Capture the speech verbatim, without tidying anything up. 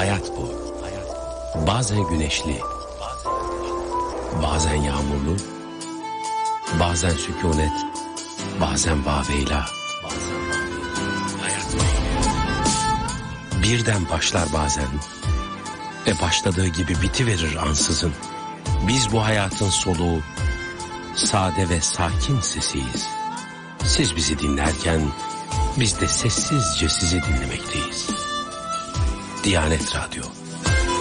Hayat bu. Bazen güneşli, bazen yağmurlu, bazen sükunet, bazen vaveyla. Hayat birden başlar bazen ve başladığı gibi bitiverir ansızın. Biz bu hayatın soluğu, sade ve sakin sesiyiz. Siz bizi dinlerken biz de sessizce sizi dinlemekteyiz. Diyanet Radyo.